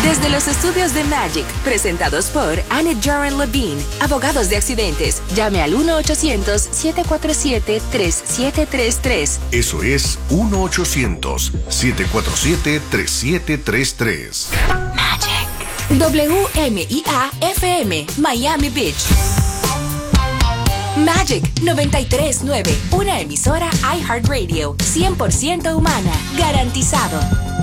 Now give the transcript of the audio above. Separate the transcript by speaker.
Speaker 1: Desde los estudios de Magic, presentados por Annette Jaren Levine, abogados de accidentes. Llame al 1-800-747-3733.
Speaker 2: Eso es 1-800-747-3733.
Speaker 1: Magic. WMIA-FM, Miami Beach. Magic 93.9, una emisora iHeartRadio, 100% humana, garantizado.